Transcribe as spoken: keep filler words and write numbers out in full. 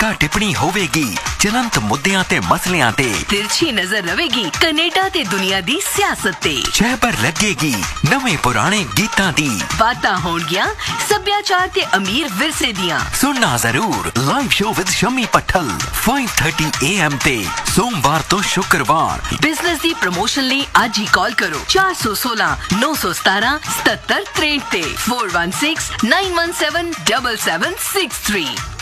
ਟੀਕਾ ਟਿੱਪਣੀ ਹੋਵੇਗੀ ਚਲੰਤ ਮੁੱਦਿਆਂ ਤੇ ਮਸਲਿਆਂ ਤੇ। ਤਿਰਛੀ ਨਜ਼ਰ ਰਵੇਗੀ ਕੈਨੇਡਾ ਤੇ ਦੁਨੀਆ ਦੀ ਸਿਆਸਤ ਤੇ। ਛਹਿਬਰ ਲੱਗੇਗੀ ਨਵੇਂ ਪੁਰਾਣੇ ਗੀਤਾਂ ਦੀ। ਬਾਤਾਂ ਹੋਣਗੀਆਂ ਸੱਭਿਆਚਾਰ ਤੇ ਅਮੀਰ ਵਿਰਸੇ ਦੀਆਂ। ਸੁਣਨਾ ਜ਼ਰੂਰ live show with Shami ਪੱਠਲ five thirty A M ਤੇ ਸੋਮਵਾਰ ਤੋਂ ਸ਼ੁੱਕਰਵਾਰ। ਬਿਜ਼ਨਸ ਦੀ ਪ੍ਰਮੋਸ਼ਨ ਲਈ ਅੱਜ ਹੀ ਕਾਲ ਕਰੋ ਚਾਰ ਸੌ ਸੋਲਾਂ ਨੌ ਸੌ ਸਤਾਰਾਂ ਸਤੱਤਰ ਤਰੇਂਹਠ ਤੇ four one six nine one seven seven seven six three।